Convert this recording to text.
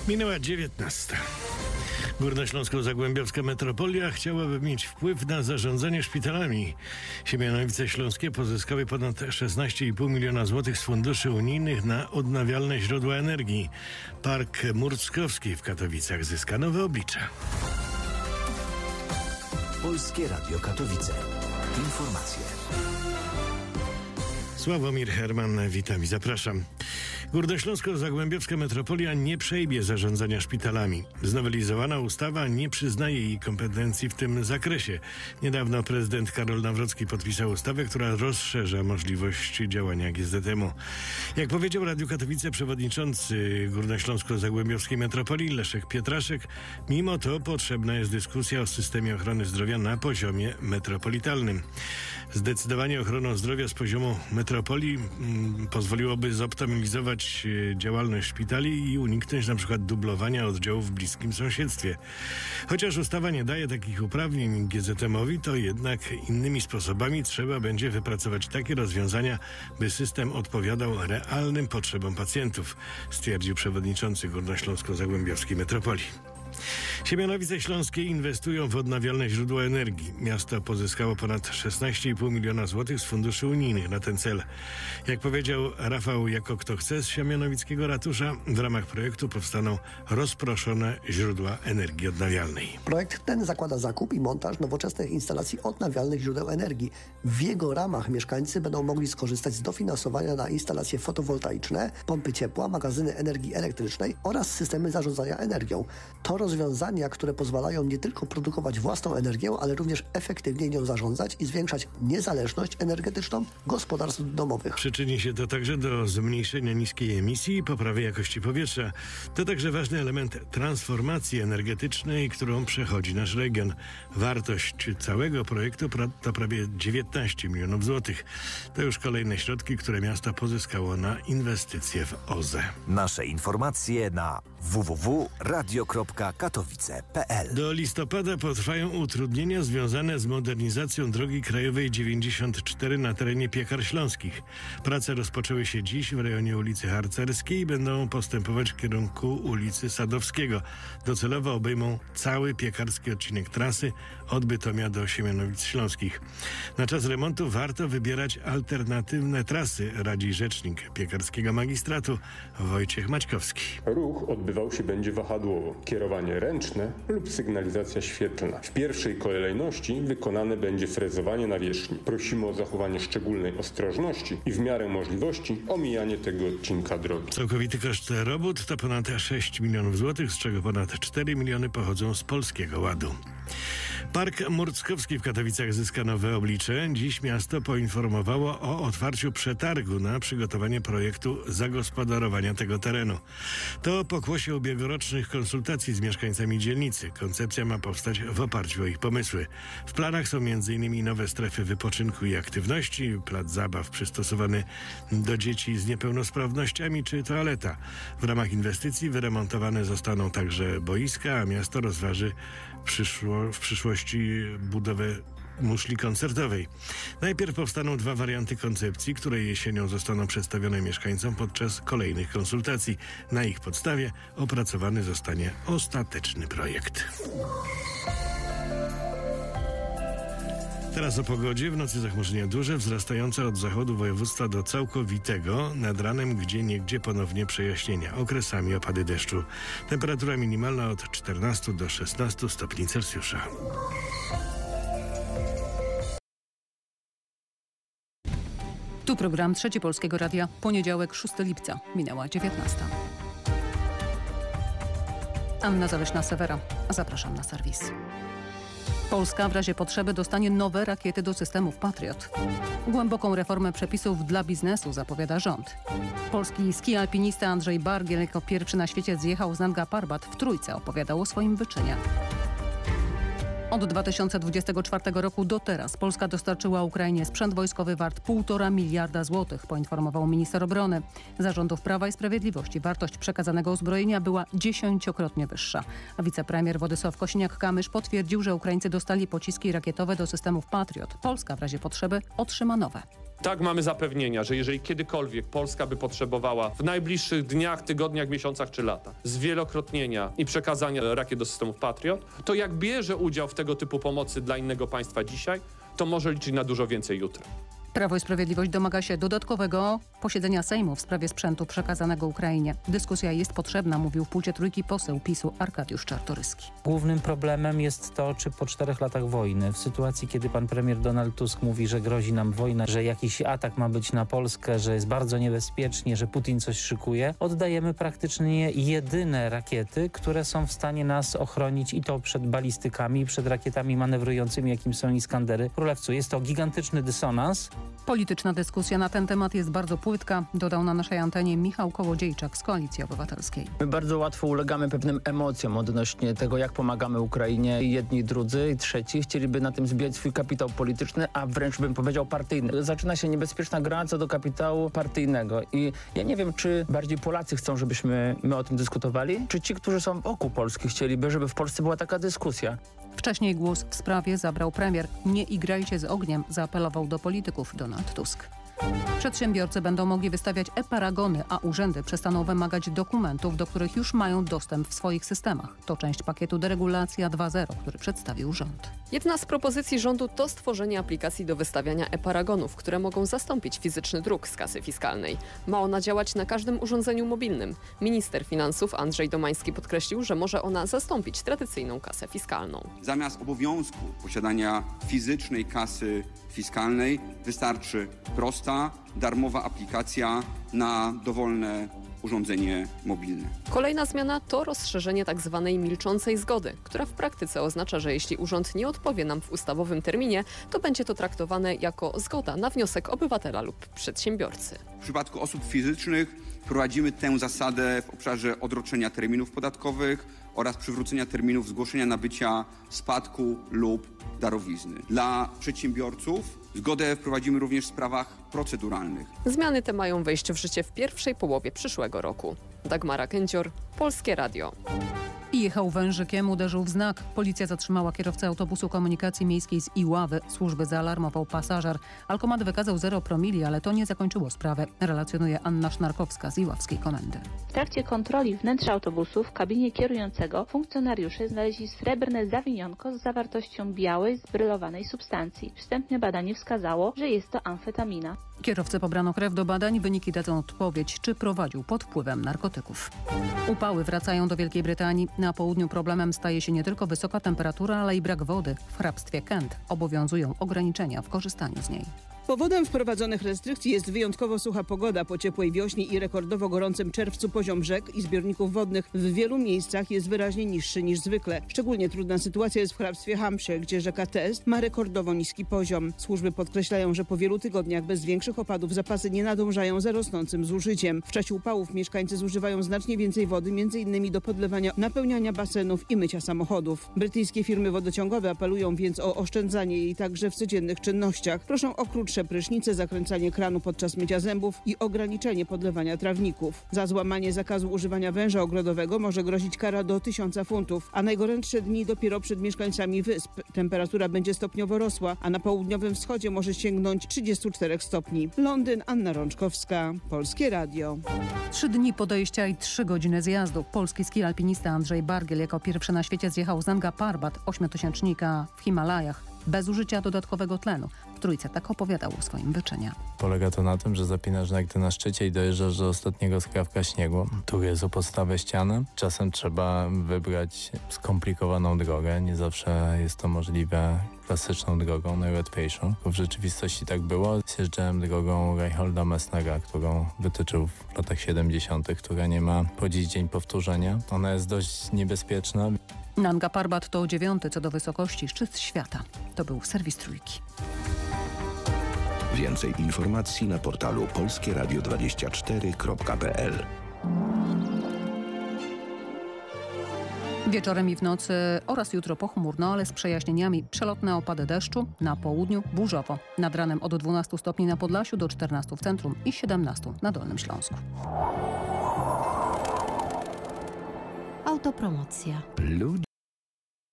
Minęła 19. Górnośląsko-zagłębiowska metropolia chciałaby mieć wpływ na zarządzanie szpitalami. Siemianowice Śląskie pozyskały ponad 16,5 miliona złotych z funduszy unijnych na odnawialne źródła energii. Park Murckowski w Katowicach zyska nowe oblicze. Polskie Radio Katowice. Informacje. Sławomir Herman, witam i zapraszam. Górnośląsko-zagłębiowska metropolia nie przejmie zarządzania szpitalami. Znowelizowana ustawa nie przyznaje jej kompetencji w tym zakresie. Niedawno prezydent Karol Nawrocki podpisał ustawę, która rozszerza możliwości działania GZM-u. Jak powiedział Radiu Katowice przewodniczący Górnośląsko-zagłębiowskiej metropolii Leszek Pietraszek, mimo to potrzebna jest dyskusja o systemie ochrony zdrowia na poziomie metropolitalnym. Zdecydowanie ochroną zdrowia z poziomu metropolii pozwoliłoby zoptymalizować działalność szpitali i uniknąć na przykład dublowania oddziałów w bliskim sąsiedztwie. Chociaż ustawa nie daje takich uprawnień GZM-owi, to jednak innymi sposobami trzeba będzie wypracować takie rozwiązania, by system odpowiadał realnym potrzebom pacjentów, stwierdził przewodniczący Górnośląsko-Zagłębiowskiej metropolii. Siemianowice Śląskie inwestują w odnawialne źródła energii. Miasto pozyskało ponad 16,5 miliona złotych z funduszy unijnych na ten cel. Jak powiedział Rafał Jako Kto Chce z siemianowickiego ratusza, w ramach projektu powstaną rozproszone źródła energii odnawialnej. Projekt ten zakłada zakup i montaż nowoczesnych instalacji odnawialnych źródeł energii. W jego ramach mieszkańcy będą mogli skorzystać z dofinansowania na instalacje fotowoltaiczne, pompy ciepła, magazyny energii elektrycznej oraz systemy zarządzania energią. To rozwiązania, które pozwalają nie tylko produkować własną energię, ale również efektywnie nią zarządzać i zwiększać niezależność energetyczną gospodarstw domowych. Przyczyni się to także do zmniejszenia niskiej emisji i poprawy jakości powietrza. To także ważny element transformacji energetycznej, którą przechodzi nasz region. Wartość całego projektu to prawie 19 milionów złotych. To już kolejne środki, które miasto pozyskało na inwestycje w OZE. Nasze informacje na www.radio.katowice.pl. Do listopada potrwają utrudnienia związane z modernizacją drogi krajowej 94 na terenie Piekar Śląskich. Prace rozpoczęły się dziś w rejonie ulicy Harcerskiej i będą postępować w kierunku ulicy Sadowskiego. Docelowo obejmą cały piekarski odcinek trasy od Bytomia do Siemianowic Śląskich. Na czas remontu warto wybierać alternatywne trasy, radzi rzecznik piekarskiego magistratu Wojciech Maćkowski. Ruch odbywał się będzie wahadłowo. Kierowanie ręczne lub sygnalizacja świetlna. W pierwszej kolejności wykonane będzie frezowanie nawierzchni. Prosimy o zachowanie szczególnej ostrożności i w miarę możliwości omijanie tego odcinka drogi. Całkowity koszt robót to ponad 6 milionów złotych, z czego ponad 4 miliony pochodzą z Polskiego Ładu. Park Murckowski w Katowicach zyska nowe oblicze. Dziś miasto poinformowało o otwarciu przetargu na przygotowanie projektu zagospodarowania tego terenu. To pokłosie ubiegłorocznych konsultacji z mieszkańcami dzielnicy. Koncepcja ma powstać w oparciu o ich pomysły. W planach są m.in. nowe strefy wypoczynku i aktywności, plac zabaw przystosowany do dzieci z niepełnosprawnościami czy toaleta. W ramach inwestycji wyremontowane zostaną także boiska, a miasto rozważy w przyszłości budowę muszli koncertowej. Najpierw powstaną dwa warianty koncepcji, które jesienią zostaną przedstawione mieszkańcom podczas kolejnych konsultacji. Na ich podstawie opracowany zostanie ostateczny projekt. Teraz o pogodzie. W nocy zachmurzenia duże, wzrastające od zachodu województwa do całkowitego. Nad ranem gdzieniegdzie ponownie przejaśnienia. Okresami opady deszczu. Temperatura minimalna od 14 do 16 stopni Celsjusza. Tu program Trzeci Polskiego Radia. Poniedziałek, 6 lipca. Minęła 19. Anna Zaleśna-Sewera. Zapraszam na serwis. Polska w razie potrzeby dostanie nowe rakiety do systemów Patriot. Głęboką reformę przepisów dla biznesu zapowiada rząd. Polski ski alpinista Andrzej Bargiel jako pierwszy na świecie zjechał z Nanga Parbat w Trójce. Opowiadał o swoim wyczynie. Od 2024 roku do teraz Polska dostarczyła Ukrainie sprzęt wojskowy wart 1,5 miliarda złotych, poinformował minister obrony. Za rządów Prawa i Sprawiedliwości wartość przekazanego uzbrojenia była 10-krotnie wyższa. A wicepremier Władysław Kosiniak-Kamysz potwierdził, że Ukraińcy dostali pociski rakietowe do systemów Patriot. Polska w razie potrzeby otrzyma nowe. Tak, mamy zapewnienia, że jeżeli kiedykolwiek Polska by potrzebowała w najbliższych dniach, tygodniach, miesiącach czy latach zwielokrotnienia i przekazania rakiet do systemów Patriot, to jak bierze udział w tego typu pomocy dla innego państwa dzisiaj, to może liczyć na dużo więcej jutro. Prawo i Sprawiedliwość domaga się dodatkowego posiedzenia Sejmu w sprawie sprzętu przekazanego Ukrainie. Dyskusja jest potrzebna, mówił w Pulcie Trójki poseł PiS-u Arkadiusz Czartoryski. Głównym problemem jest to, czy po 4 latach wojny, w sytuacji, kiedy pan premier Donald Tusk mówi, że grozi nam wojna, że jakiś atak ma być na Polskę, że jest bardzo niebezpiecznie, że Putin coś szykuje, oddajemy praktycznie jedyne rakiety, które są w stanie nas ochronić i to przed balistykami, i przed rakietami manewrującymi, jakim są Iskandery. Królewcu, jest to gigantyczny dysonans. Polityczna dyskusja na ten temat jest bardzo płytka, dodał na naszej antenie Michał Kołodziejczak z Koalicji Obywatelskiej. My bardzo łatwo ulegamy pewnym emocjom odnośnie tego, jak pomagamy Ukrainie. Jedni, drudzy i trzeci chcieliby na tym zbijać swój kapitał polityczny, a wręcz bym powiedział partyjny. Zaczyna się niebezpieczna gra co do kapitału partyjnego i ja nie wiem, czy bardziej Polacy chcą, żebyśmy my o tym dyskutowali, czy ci, którzy są wokół Polski chcieliby, żeby w Polsce była taka dyskusja. Wcześniej głos w sprawie zabrał premier. Nie igrajcie z ogniem, zaapelował do polityków Donald Tusk. Przedsiębiorcy będą mogli wystawiać e-paragony, a urzędy przestaną wymagać dokumentów, do których już mają dostęp w swoich systemach. To część pakietu Deregulacja 2.0, który przedstawił rząd. Jedna z propozycji rządu to stworzenie aplikacji do wystawiania e-paragonów, które mogą zastąpić fizyczny druk z kasy fiskalnej. Ma ona działać na każdym urządzeniu mobilnym. Minister finansów Andrzej Domański podkreślił, że może ona zastąpić tradycyjną kasę fiskalną. Zamiast obowiązku posiadania fizycznej kasy fiskalnej wystarczy prosta, darmowa aplikacja na dowolne urządzenie mobilne. Kolejna zmiana to rozszerzenie tzw. milczącej zgody, która w praktyce oznacza, że jeśli urząd nie odpowie nam w ustawowym terminie, to będzie to traktowane jako zgoda na wniosek obywatela lub przedsiębiorcy. W przypadku osób fizycznych wprowadzimy tę zasadę w obszarze odroczenia terminów podatkowych oraz przywrócenia terminów zgłoszenia nabycia spadku lub darowizny. Dla przedsiębiorców zgodę wprowadzimy również w sprawach proceduralnych. Zmiany te mają wejść w życie w pierwszej połowie przyszłego roku. Dagmara Kędzior, Polskie Radio. I jechał wężykiem, uderzył w znak. Policja zatrzymała kierowcę autobusu komunikacji miejskiej z Iławy. Służby zaalarmował pasażer. Alkomat wykazał 0 promili, ale to nie zakończyło sprawy, relacjonuje Anna Sznarkowska z Iławskiej Komendy. W trakcie kontroli wnętrza autobusu w kabinie kierującego funkcjonariusze znaleźli srebrne zawiniątko z zawartością białej, zbrylowanej substancji. Wstępne badanie wskazało, że jest to amfetamina. Kierowcę pobrano krew do badań. Wyniki dadzą odpowiedź, czy prowadził pod wpływem narkotyków. Upały wracają do Wielkiej Brytanii. Na południu problemem staje się nie tylko wysoka temperatura, ale i brak wody. W hrabstwie Kent obowiązują ograniczenia w korzystaniu z niej. Powodem wprowadzonych restrykcji jest wyjątkowo sucha pogoda. Po ciepłej wiośnie i rekordowo gorącym czerwcu poziom rzek i zbiorników wodnych w wielu miejscach jest wyraźnie niższy niż zwykle. Szczególnie trudna sytuacja jest w hrabstwie Hampshire, gdzie rzeka Test ma rekordowo niski poziom. Służby podkreślają, że po wielu tygodniach bez większych opadów zapasy nie nadążają za rosnącym zużyciem. W czasie upałów mieszkańcy zużywają znacznie więcej wody, m.in. do podlewania, napełniania basenów i mycia samochodów. Brytyjskie firmy wodociągowe apelują więc o oszczędzanie jej także w codziennych czynnościach. Proszą o krótsze prysznice, zakręcanie kranu podczas mycia zębów i ograniczenie podlewania trawników. Za złamanie zakazu używania węża ogrodowego może grozić kara do 1000 funtów, a najgorętsze dni dopiero przed mieszkańcami wysp. Temperatura będzie stopniowo rosła, a na południowym wschodzie może sięgnąć 34 stopni. Londyn, Anna Rączkowska, Polskie Radio. 3 dni podejścia i 3 godziny zjazdu. Polski ski-alpinista Andrzej Bargiel jako pierwszy na świecie zjechał z Nanga Parbat, 8-tysięcznika w Himalajach, bez użycia dodatkowego tlenu. W Trójce tak opowiadał o swoim wyczynie. Polega to na tym, że zapinasz nagdy na szczycie i dojeżdżasz do ostatniego skrawka śniegu. Tu jest o podstawę ściany. Czasem trzeba wybrać skomplikowaną drogę. Nie zawsze jest to możliwe klasyczną drogą, najłatwiejszą. Bo w rzeczywistości tak było. Zjeżdżałem drogą Reinholda Messnera, którą wytyczył w latach 70., która nie ma po dziś dzień powtórzenia. Ona jest dość niebezpieczna. Nanga Parbat to 9. co do wysokości szczyt świata. To był serwis Trójki. Więcej informacji na portalu polskieradio24.pl. Wieczorem i w nocy oraz jutro pochmurno, ale z przejaśnieniami. Przelotne opady deszczu, na południu burzowo. Nad ranem od 12 stopni na Podlasiu do 14 w centrum i 17 na Dolnym Śląsku. Autopromocja.